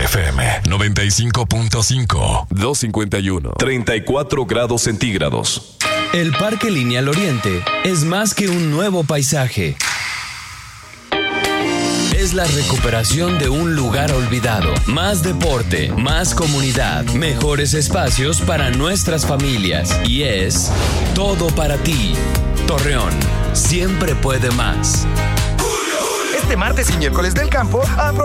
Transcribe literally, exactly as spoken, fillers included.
F M noventa y cinco punto cinco. doscientos cincuenta y uno. treinta y cuatro grados centígrados. El Parque Lineal Oriente es más que un nuevo paisaje. Es la recuperación de un lugar olvidado. Más deporte, más comunidad, mejores espacios para nuestras familias. Y es todo para ti. Torreón, siempre puede más. Este martes y miércoles del campo, aprovecha